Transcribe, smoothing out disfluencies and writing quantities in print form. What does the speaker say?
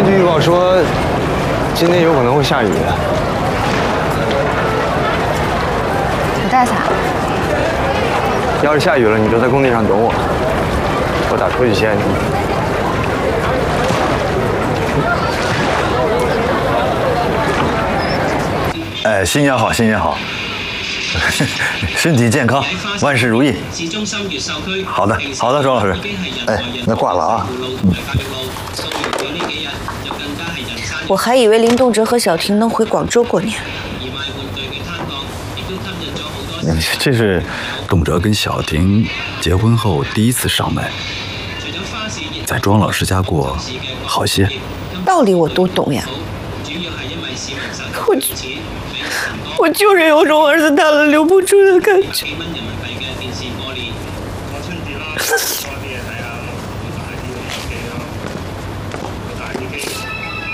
气预报说今天有可能会下雨的。 我带伞。 要是下雨了，你就在工地上等我，我打车去接你。 哎，新年好，新年好，身体健康，万事如意。好的，好的，庄老师。哎，那挂了啊。 我还以为林东哲和小婷能回广州过年。 这是东哲跟小婷结婚后第一次上门，在庄老师家过好些。 道理我都懂呀。我就是有种儿子大了留不住的感觉。